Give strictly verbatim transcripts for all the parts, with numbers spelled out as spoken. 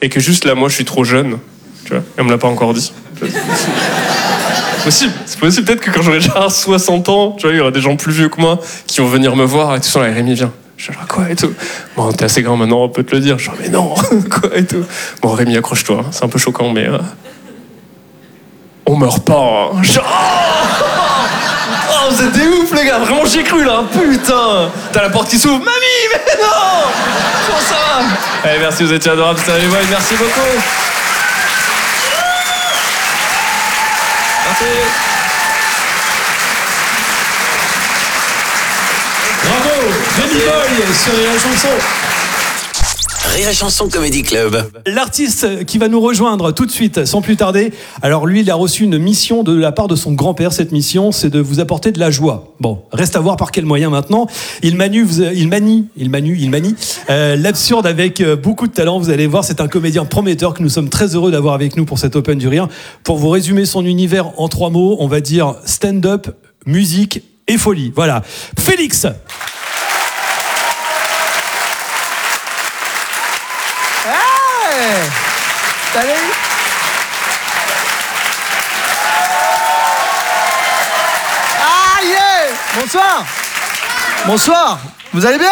et que juste là, moi, je suis trop jeune, tu vois, et on me l'a pas encore dit. C'est possible, c'est possible. Peut-être que quand j'aurai déjà soixante ans, tu vois, il y aura des gens plus vieux que moi qui vont venir me voir et tout ça. Là, Rémi, viens. Je suis là, quoi et tout. Bon, t'es assez grand maintenant, on peut te le dire. Je suis là, mais non, quoi et tout. Bon, Rémi, accroche-toi, hein. C'est un peu choquant, mais euh... on meurt pas. Hein. Je... oh, oh, vous êtes des ouf, les gars. Vraiment, j'y ai cru là. Putain. T'as la porte qui s'ouvre. Mamie, mais non. Comment ça va? Allez, merci, vous étiez adorables. Salut, boy, merci beaucoup. Merci. Bravo, Rémi Boy sur Rire et Chanson. Rire et Chanson Comedy Club. L'artiste qui va nous rejoindre tout de suite, sans plus tarder. Alors lui, il a reçu une mission de la part de son grand-père. Cette mission, c'est de vous apporter de la joie. Bon, reste à voir par quel moyen maintenant. Il manie, il manie, il manie, il manie euh, l'absurde avec beaucoup de talent. Vous allez voir, c'est un comédien prometteur que nous sommes très heureux d'avoir avec nous pour cet Open du Rire. Pour vous résumer son univers en trois mots, on va dire stand-up, musique et folie. Voilà, Félix. Salut. Ah yeah. Bonsoir. Bonsoir. Vous allez bien?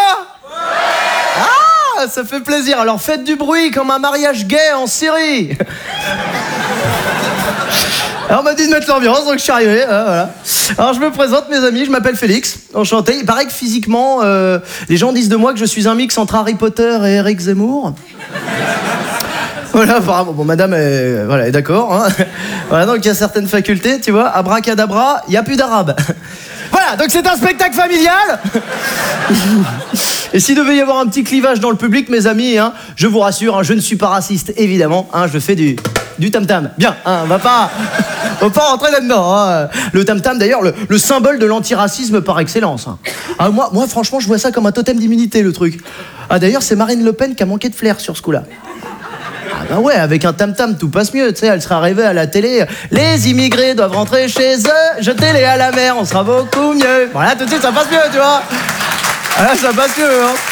Ah, ça fait plaisir. Alors faites du bruit comme un mariage gay en Syrie. Alors on m'a dit de mettre l'ambiance, donc je suis arrivé. Hein, voilà. Alors je me présente, mes amis, je m'appelle Félix. Enchanté. Il paraît que physiquement, euh, les gens disent de moi que je suis un mix entre Harry Potter et Eric Zemmour. Voilà, apparemment, bon, madame est, voilà, est d'accord. Hein. Voilà, donc il y a certaines facultés, tu vois. Abracadabra, il n'y a plus d'arabe. Voilà, donc c'est un spectacle familial. Et s'il devait y avoir un petit clivage dans le public, mes amis, hein, je vous rassure, hein, je ne suis pas raciste, évidemment. Hein, je fais du, du tam-tam. Bien, hein, on va pas, on va pas rentrer là-dedans. Hein. Le tam-tam, d'ailleurs, le, le symbole de l'antiracisme par excellence. Hein. Ah, moi, moi, franchement, je vois ça comme un totem d'immunité, le truc. Ah, d'ailleurs, c'est Marine Le Pen qui a manqué de flair sur ce coup-là. Ah bah ouais, avec un tam-tam, tout passe mieux, tu sais, elle sera arrivée à la télé. Les immigrés doivent rentrer chez eux, jetez-les à la mer, on sera beaucoup mieux. Voilà, tout de suite, ça passe mieux, tu vois. Ah là, ça passe mieux, hein.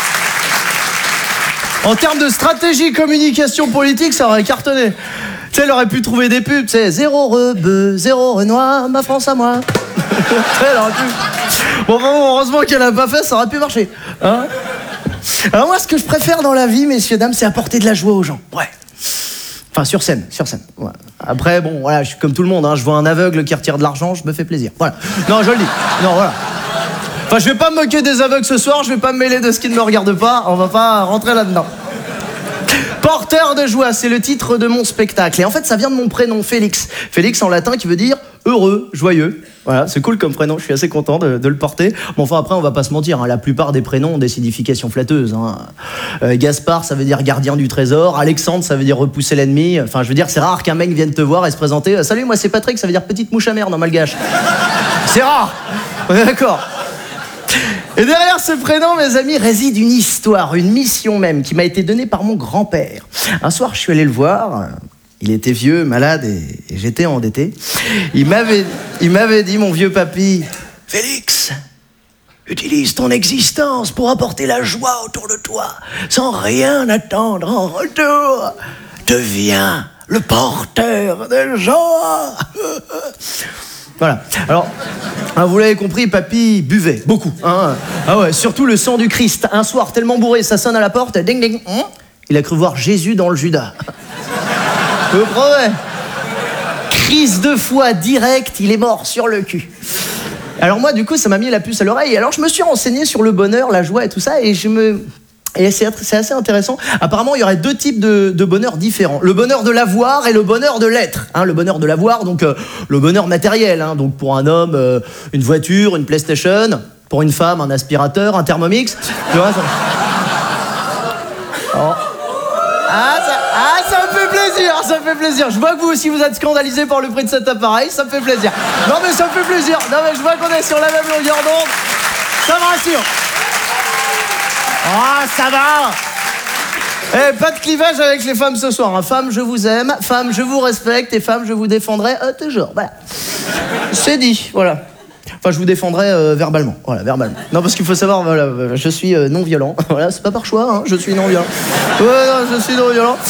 En termes de stratégie communication politique, ça aurait cartonné. Tu sais, elle aurait pu trouver des pubs, tu sais, zéro rebeu, zéro Renoir, ma France à moi. Tu sais, elle aurait pu... Bon, bon, heureusement qu'elle a pas fait, ça aurait pu marcher, hein. Alors moi, ce que je préfère dans la vie, messieurs, dames, c'est apporter de la joie aux gens. Ouais. Enfin, sur scène, sur scène. Ouais. Après, bon, voilà, je suis comme tout le monde, hein. Je vois un aveugle qui retire de l'argent, je me fais plaisir. Voilà. Non, je le dis. Non, voilà. Enfin, je vais pas me moquer des aveugles ce soir, je vais pas me mêler de ce qui ne me regarde pas, on va pas rentrer là-dedans. Porteur de joie, c'est le titre de mon spectacle. Et en fait, ça vient de mon prénom, Félix. Félix en latin qui veut dire heureux, joyeux. Voilà, c'est cool comme prénom, je suis assez content de, de le porter. Bon, enfin, après, on va pas se mentir, hein, la plupart des prénoms ont des significations flatteuses. Hein. Euh, Gaspard, ça veut dire gardien du trésor. Alexandre, ça veut dire repousser l'ennemi. Enfin, je veux dire, c'est rare qu'un mec vienne te voir et se présenter. Euh, Salut, moi c'est Patrick, ça veut dire petite mouche à merde en malgache. C'est rare. On est d'accord. Et derrière ce prénom, mes amis, réside une histoire, une mission même, qui m'a été donnée par mon grand-père. Un soir, je suis allé le voir. Il était vieux, malade, et, et j'étais endetté. Il m'avait, il m'avait dit, mon vieux papy, « Félix, utilise ton existence pour apporter la joie autour de toi, sans rien attendre en retour. Deviens le porteur de joie. » Voilà. Alors, hein, vous l'avez compris, papy buvait beaucoup. Hein. Ah ouais, surtout le sang du Christ. Un soir, tellement bourré, ça sonne à la porte, ding ding. Hein, il a cru voir Jésus dans le Judas. Je vous promets. Crise de foi directe, il est mort sur le cul. Alors moi, du coup, ça m'a mis la puce à l'oreille. Alors je me suis renseigné sur le bonheur, la joie et tout ça, et je me... Et c'est, c'est assez intéressant. Apparemment, il y aurait deux types de, de bonheur différents. Le bonheur de l'avoir et le bonheur de l'être. Hein, le bonheur de l'avoir, donc euh, le bonheur matériel. Hein, donc pour un homme, euh, une voiture, une PlayStation. Pour une femme, un aspirateur, un Thermomix. Tu vois, ça... Oh. Ah, ça, ah, ça me fait plaisir, ça me fait plaisir. Je vois que vous aussi vous êtes scandalisés par le prix de cet appareil, ça me fait plaisir. Non mais ça me fait plaisir. Non mais je vois qu'on est sur la même longueur d'onde. Ça me rassure. Ah, ça va. Eh, pas de clivage avec les femmes ce soir. Hein. Femmes, je vous aime. Femmes, je vous respecte. Et femmes, je vous défendrai euh, toujours. Voilà. C'est dit, voilà. Enfin, je vous défendrai euh, verbalement. Voilà, verbalement. Non, parce qu'il faut savoir, voilà, je suis euh, non violent. Voilà, c'est pas par choix, hein, je suis non violent. Ouais, non, je suis non violent.